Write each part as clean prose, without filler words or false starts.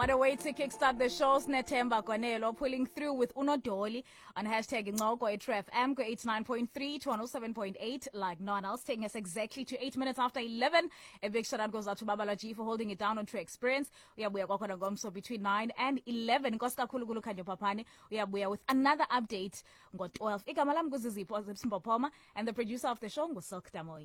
What a way to kickstart the shows. Netemba Konelo pulling through with Unodoli on hashtag Ngoko Tref M 89.3 to 107.8 like no one else, taking us exactly to 8 minutes after 11. A big shout out goes out to Babala G for holding it down on True Experience. We are going so between 9 and 11. Koska Kulugulu Kanyo Papani. We are with another update. Got 12. Ikamalam Guzizipo Zimpopoma and the producer of the show was Silk Damoy.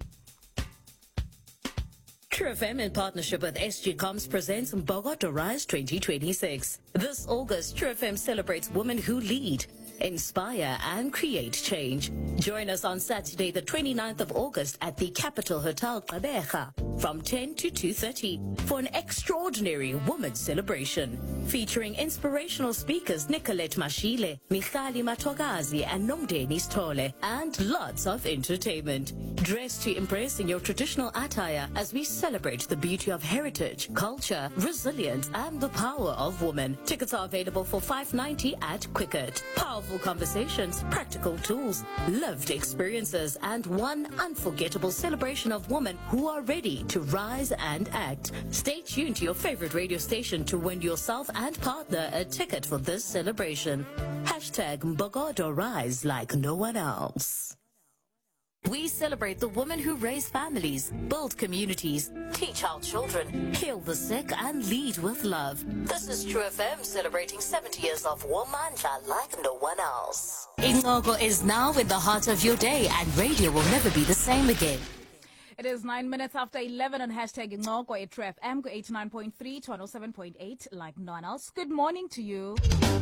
True FM in partnership with SG Coms presents Bogota Rise 2026. This August, True FM celebrates women who lead, inspire and create change. Join us on Saturday, the 29th of August at the Capital Hotel Gqeberha from 10 to 2:30 for an extraordinary women's celebration featuring inspirational speakers Nicolette Mashile, Michali Matogazi and Nomdeni Stole, and lots of entertainment. Dress to impress in your traditional attire as we celebrate the beauty of heritage, culture, resilience and the power of women. Tickets are available for $5.90 at Quicket. Powerful conversations, practical tools, lived experiences, and one unforgettable celebration of women who are ready to rise and act. Stay tuned to your favorite radio station to win yourself and partner a ticket for this celebration. Hashtag Mbogodo Rise like no one else. We celebrate the women who raise families, build communities, teach our children, heal the sick, and lead with love. This is True FM celebrating 70 years of Womandla like no one else. Ingoko is now in the heart of your day, and radio will never be the same again. It is 9 minutes after 11 on hashtag Ngoko Tref M 89.3 to 107.8 like no one else. Good morning to you.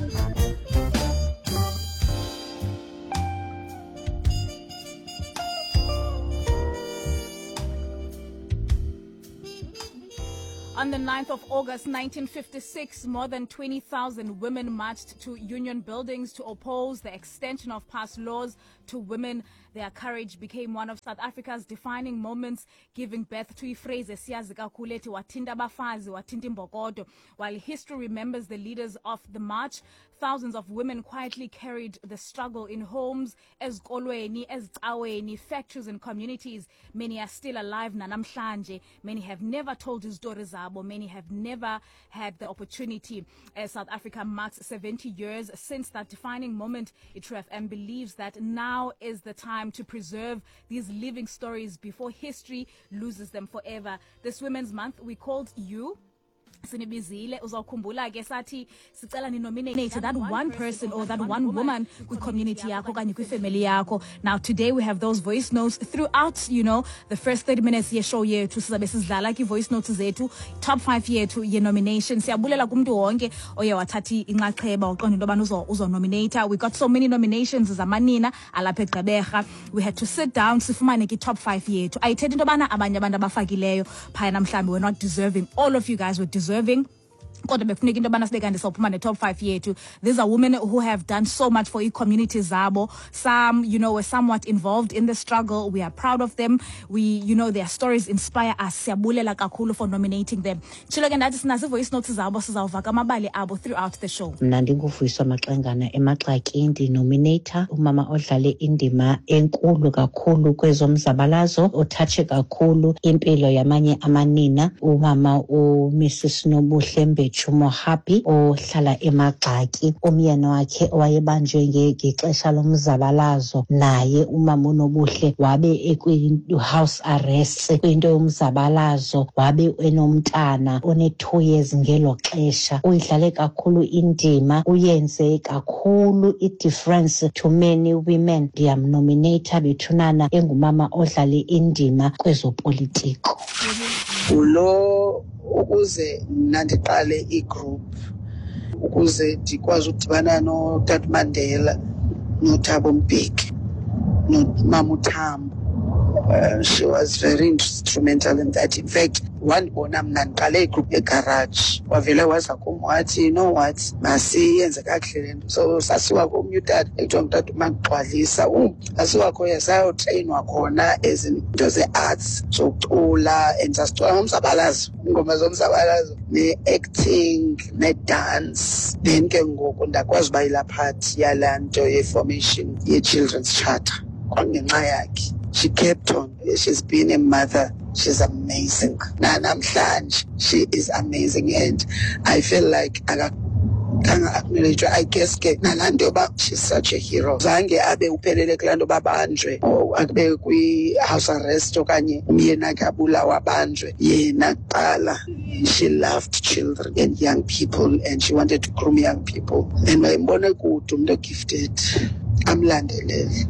On the 9th of August 1956, more than 20,000 women marched to union buildings to oppose the extension of past laws to women. Their courage became one of South Africa's defining moments, giving birth to Ifreze Siyazi Kuleti Watinda Bafazi Watinda Mbogodo. While history remembers the leaders of the march, thousands of women quietly carried the struggle in homes, ezikolweni, ezicaweni, factories and communities. Many are still alive nanamhlanje. Many have never told his stories zabo. Many have never had the opportunity. As South Africa marks 70 years since that defining moment, True FM believes that now is the time to preserve these living stories before history loses them forever. This Women's Month, we called you. Sinibizile uzawukhumbula ke sathi sicela ni nominate that one person or that one woman kwi community yakho kanye kwi family yakho. Now today we have those voice notes throughout, the first 30 minutes ye show yethu sizabe sizidlala ki voice notes zethu top 5 yethu ye nomination. Siyabulela kumuntu wonke oye wathathi inxaxheba uqonda into bana uzo nominate. We got so many nominations zamanina alapha eGqeberha. We had to sit down sifumane ki top 5 yethu. Ayithethi into bana abanye abantu abafakileyo phaya namhlanje we're not deserving. All of you guys were deserving. Kodwa bekufuneka into bana sibekande sophuma ne top 5 yethu. These are women who have done so much for communities zabo. Some, were somewhat involved in the struggle. We are proud of them. We, their stories inspire us. Siyabulela kakhulu for nominating them. Chilo ke ndathi sinazi voice notes zabo sizawuvaka amabali abo throughout the show. Mna ndinguvuyiswa Maxengana eMaxaki ndi-nominator umama odlale indima enkulu kakhulu kwezomzabalazo othatshe kakhulu impilo yamanye amanina umama uMrs Nobuhle Chumo Happy ohlala eMaxaki. Umyeni wakhe owayebanjwe ngexesha lomzabalazo naye umama uNobuhle wabe ekwi-house arrest kwinto yomzabalazo, wabe enomntana one-2 years ngelo xesha. Uyidlale kakhulu indima, uyenze kakhulu i-difference to many women. Ndiyamnominata bethunana engumama odlale indima kwezopolitiko. Ulo ukuze nandiqale igroup ukuze ndikwazi ukudibana noTata Mandela noThabo Mbeki noMama uTambo. She was very instrumental in that. In fact, wandibona mna ndiqale igroup egarage wavele waza kum wathi, what, masiyenze kakuhle le nto. So sasiwa komnye utata ekuthiwa ngutata uMagxwalisa. Sasiwakho sayotreyinwa khona ezinto ze-arts zokucula and sasicula ngomzabalazo, ingoma zomzabalazo ne-acting ne-dance. Then ke ngoku ndakwazi uba yilaa part yalaa nto ye-formation ye-children's charter kwangenxa yakhe. She kept on. She's been a mother she's amazing. Namhlanje, she is amazing, and I feel like I guess she's such a hero. Zange abe uphelele kulando babanjwe o abe kwi house arrest okanye umyena kabulawa banjwe yena qala. She loved children and young people, and she wanted to groom young people, and mayimbone kude umuntu gifted amlandelele.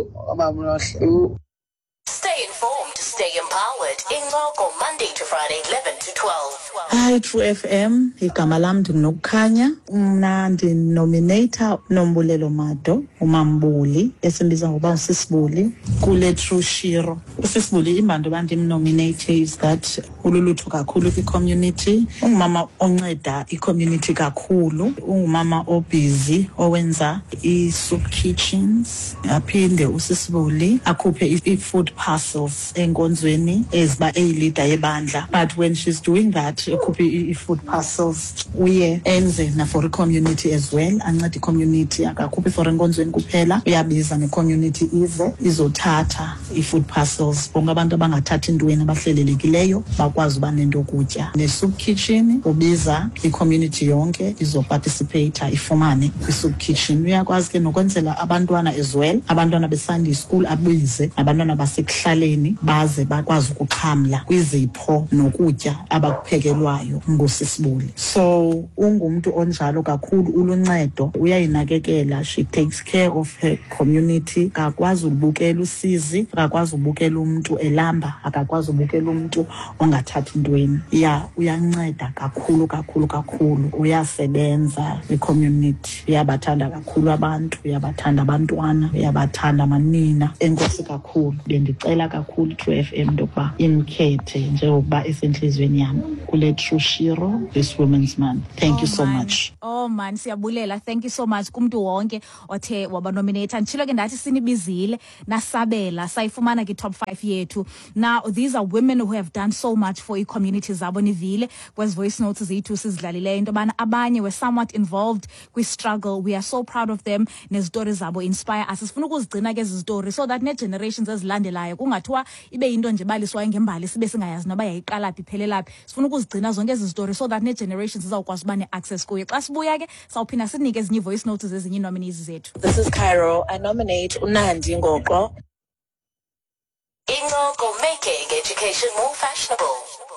Stay informed, stay empowered. Ingoko, Monday to Friday, 11 to 12. Hi, True FM. Igama lam ndinokukhanya. Mna ndinominator Nombulelo Mado, umambuli, esimbiza ngoba usisibuli, kule True Shiro. Usisibuli imbanto bandimnominate is that ululutho kakhulu kwi-community. Ungumama onceda i-community kakhulu. Ungumama obusy, owenza i-soup kitchens. Aphinde usisibuli akhuphe i-food parcels enkonzweni eziba eyilida yebandla. But when she's doing that, akhuphe i-food parcels, uye enze na for i-community as well. Anceda i-community, akakhuphi for enkonzweni kuphela. Uyabiza ne-community izothatha i-food parcels. Bonke abantu abangathathi intweni abahlelelekileyo bakwazi uba nento kutya. Ne-soup kitchen ubiza i-community yonke izoparticipate ifumane kwi-soup kitchen. Uyakwazi ke nokwenzela abantwana as well. Abantwana be-Sunday school abize abantwana basekuhlaleni baze bakwazi ukuxhamla kwizipho nokutya abakuphekelwayo ngusisibuli. So ungumntu onjalo kakhulu, uluncedo, uyayinakekela. She takes care of her community. Akakwazi ukubukela usizi, akakwazi ukubukela umuntu elamba, akakwazi ukubukela umuntu ongathathi intweni. Uyanceda kakhulu kakhulu kakhulu. Uyasebenza kwi-community. Uyabathanda kakhulu abantu, uyabathanda abantwana, uyabathanda amanina. Enkosi kakhulu. Bendicela kakhulu True FM ukuba imkhethe njengokuba esenhlizweni yami kule True Shiro this Women's Month. Thank you so much. Oh man, siyabulela. Thank you so much kumntu wonke othe wabanominate. Nditshilo ke ndathi sinibizile nasabela sayifumana ki top 5 yethu. Now these are women who have done so much for i-community zabo. Nivile kwezi voice notes zethu sizidlalileyo into bana abanye were somewhat involved kwi struggle. We are so proud of them. Nezitori zabo inspire us. Sifuna ukuzigcina ke ezi stories so that ne generations ezilandelayo kungathiwa ibe into nje baliswa ngembali sibe singayazi noba yayiqala phi iphelela phi. Sifuna ukuzigcina zonke ezi stories so that ne generations zizawukwazi uba ne access kuyo. Xa sibuya ke sawuphinda sinike ezinye voice notes zezinye nominees zethu. This is Cairo. I nominate Unandi Ngoko. Ingoko, making education more fashionable.